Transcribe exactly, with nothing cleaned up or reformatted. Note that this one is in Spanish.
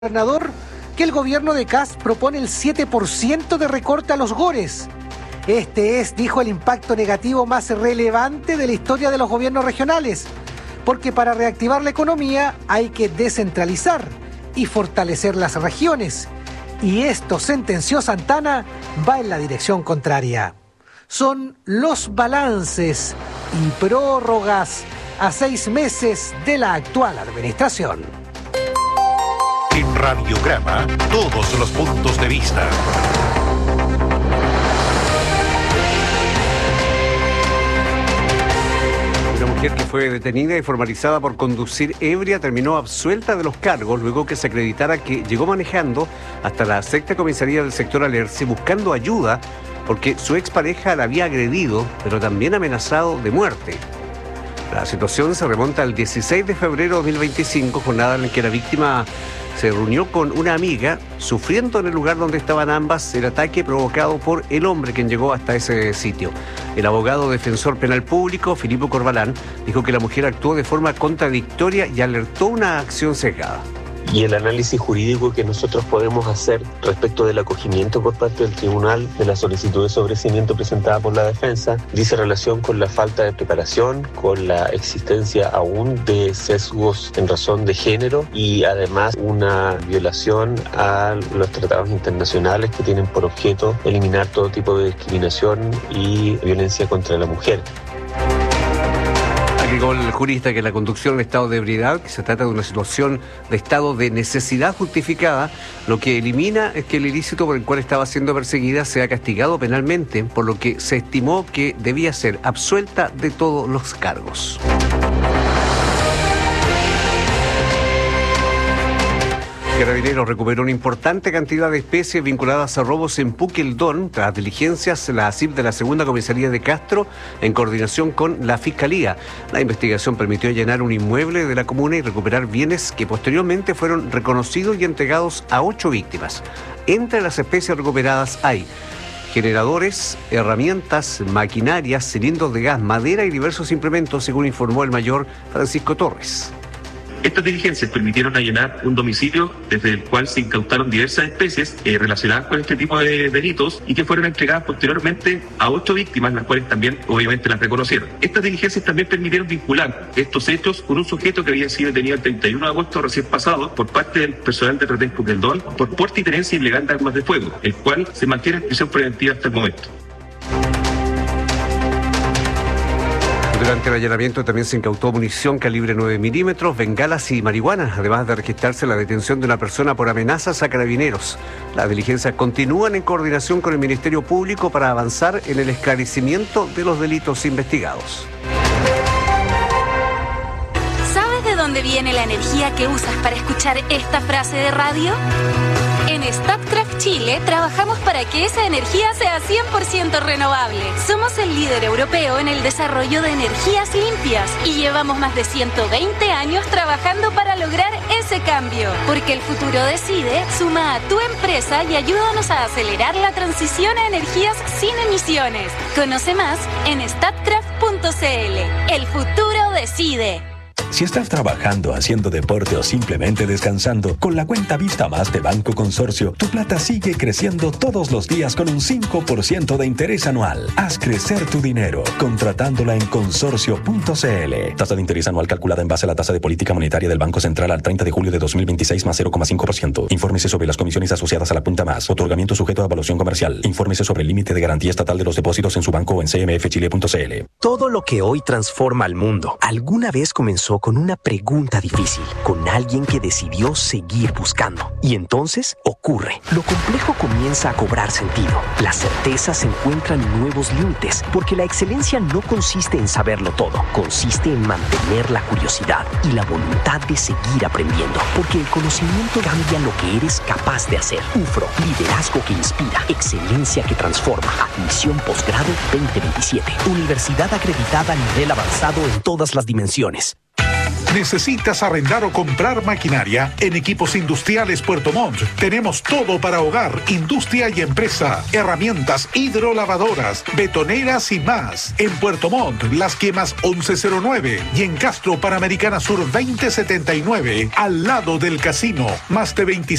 gobernador que el gobierno de Kast propone el siete por ciento de recorte a los GORES. Este es, dijo, el impacto negativo más relevante de la historia de los gobiernos regionales, porque para reactivar la economía hay que descentralizar y fortalecer las regiones. Y esto, sentenció Santana, va en la dirección contraria. Son los balances y prórrogas a seis meses de la actual administración. En Radiograma, todos los puntos de vista. Una mujer que fue detenida y formalizada por conducir ebria terminó absuelta de los cargos luego que se acreditara que llegó manejando hasta la sexta comisaría del sector Alerce buscando ayuda porque su expareja la había agredido, pero también amenazado de muerte. La situación se remonta al dieciséis de febrero de dos mil veinticinco, jornada en la que la víctima se reunió con una amiga, sufriendo en el lugar donde estaban ambas el ataque provocado por el hombre quien llegó hasta ese sitio. El abogado defensor penal público, Filipe Corbalán, dijo que la mujer actuó de forma contradictoria y alertó una acción sesgada. Y el análisis jurídico que nosotros podemos hacer respecto del acogimiento por parte del tribunal de la solicitud de sobreseimiento presentada por la defensa dice relación con la falta de preparación, con la existencia aún de sesgos en razón de género y además una violación a los tratados internacionales que tienen por objeto eliminar todo tipo de discriminación y violencia contra la mujer. Agregó el jurista que la conducción en estado de ebriedad, que se trata de una situación de estado de necesidad justificada, lo que elimina es que el ilícito por el cual estaba siendo perseguida sea castigado penalmente, por lo que se estimó que debía ser absuelta de todos los cargos. Carabineros recuperó una importante cantidad de especies vinculadas a robos en Puqueldón. Tras diligencias, la A S I P de la segunda comisaría de Castro, en coordinación con la Fiscalía. La investigación permitió allanar un inmueble de la comuna y recuperar bienes que posteriormente fueron reconocidos y entregados a ocho víctimas. Entre las especies recuperadas hay generadores, herramientas, maquinarias, cilindros de gas, madera y diversos implementos, según informó el mayor Francisco Torres. Estas diligencias permitieron allanar un domicilio desde el cual se incautaron diversas especies eh, relacionadas con este tipo de delitos y que fueron entregadas posteriormente a ocho víctimas, las cuales también obviamente las reconocieron. Estas diligencias también permitieron vincular estos hechos con un sujeto que había sido detenido el treinta y uno de agosto recién pasado por parte del personal de Retén Puqueldón por porte y tenencia ilegal de armas de fuego, el cual se mantiene en prisión preventiva hasta el momento. Durante el allanamiento también se incautó munición calibre nueve milímetros, bengalas y marihuana, además de registrarse la detención de una persona por amenazas a carabineros. Las diligencias continúan en coordinación con el Ministerio Público para avanzar en el esclarecimiento de los delitos investigados. ¿Sabes de dónde viene la energía que usas para escuchar esta frase de radio? En Statkraft Chile trabajamos para que esa energía sea cien por ciento renovable. Somos el líder europeo en el desarrollo de energías limpias y llevamos más de ciento veinte años trabajando para lograr ese cambio. Porque el futuro decide, suma a tu empresa y ayúdanos a acelerar la transición a energías sin emisiones. Conoce más en statkraft punto c l. El futuro decide. Si estás trabajando, haciendo deporte o simplemente descansando, con la cuenta Vista Más de Banco Consorcio, tu plata sigue creciendo todos los días con un cinco por ciento de interés anual. Haz crecer tu dinero contratándola en consorcio punto c l. Tasa de interés anual calculada en base a la tasa de política monetaria del Banco Central al treinta de julio de dos mil veintiséis más cero coma cinco por ciento. Infórmese sobre las comisiones asociadas a la cuenta Más. Otorgamiento sujeto a evaluación comercial. Infórmese sobre el límite de garantía estatal de los depósitos en su banco o en c m f chile punto c l. Todo lo que hoy transforma al mundo, alguna vez comenzó con una pregunta difícil, con alguien que decidió seguir buscando. Y entonces ocurre. Lo complejo comienza a cobrar sentido. Las certezas encuentran nuevos límites, porque la excelencia no consiste en saberlo todo, consiste en mantener la curiosidad y la voluntad de seguir aprendiendo, porque el conocimiento cambia lo que eres capaz de hacer. U F R O, liderazgo que inspira, excelencia que transforma. Admisión posgrado veinte veintisiete. Universidad acreditada a nivel avanzado en todas las dimensiones. ¿Necesitas arrendar o comprar maquinaria? En Equipos Industriales Puerto Montt tenemos todo para hogar, industria y empresa. Herramientas hidrolavadoras, betoneras y más. En Puerto Montt, Las Quemas once cero nueve y en Castro Panamericana Sur veinte setenta y nueve, al lado del casino. Más de veinticinco